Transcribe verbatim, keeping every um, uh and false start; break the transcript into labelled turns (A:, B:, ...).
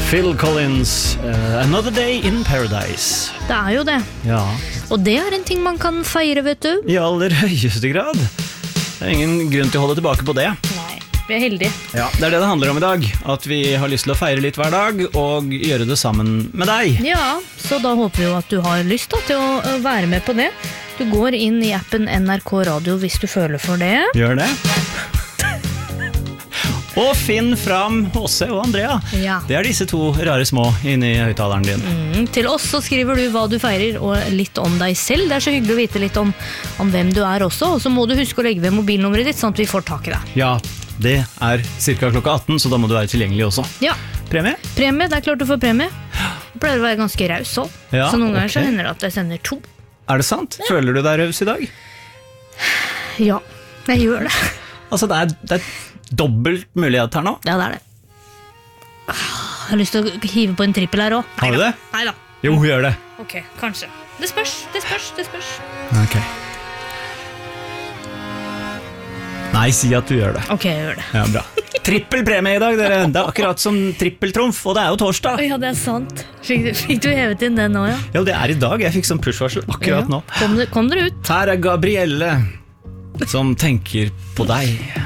A: Phil Collins, uh, Another Day in Paradise.
B: Det er jo det.
A: Ja.
B: Og det er en ting man kan feire, vet du.
A: I aller høyeste grad. Det er ingen grunn til å holde tilbake på det.
B: Nei, vi er heldige.
A: Ja, det er det det handler om i dag. At vi har lyst til å feire litt hver dag, og gjøre det sammen med deg.
B: Ja, så da håper vi jo at du har lyst da, til å være med på det. Du går inn i appen N R K Radio hvis du føler for det.
A: Gjør det. Og finn fram Åse og Andrea.
B: Ja.
A: Det er disse to rare små inne i høyttaleren din.
B: Mm, til oss så skriver du hva du feirer, og litt om deg selv. Det er så hyggelig å vite litt om, om hvem du er også. Og så må du huske å legge ved mobilnummeret ditt, sånn at vi får tak i deg.
A: Ja, det er cirka klokka atten, så da må du være tilgjengelig også.
B: Ja.
A: Premie?
B: Premie, det er klart du får premie. Det pleier å være ganske raus også.
A: Ja,
B: så noen ganger
A: ok.
B: så hender det at jeg sender to.
A: Er det sant? Ja. Føler du deg raus i dag?
B: Ja, jeg gjør det.
A: Altså, det er, det er dobbelt mulighet her nå.
B: Ja, det er det. Jeg har lyst til å hive på en trippel her også.
A: Har du det?
B: Neida.
A: Jo, gjør det.
B: Ok, kanskje. Det spørs, det spørs, det spørs.
A: Ok. Nei, si at du gjør det.
B: Ok, jeg gjør det.
A: Ja, bra. Trippel premie i dag, dere. Det er akkurat som trippeltrumf, og det er jo torsdag.
B: Ja, det er sant. Fikk, fikk du hevet inn den nå, ja?
A: Ja, det er i dag. Jeg fikk sånn pushvarsel akkurat
B: Ja.
A: nå.
B: Kom, det, kom dere ut.
A: Her er Gabrielle, som tenker på deg.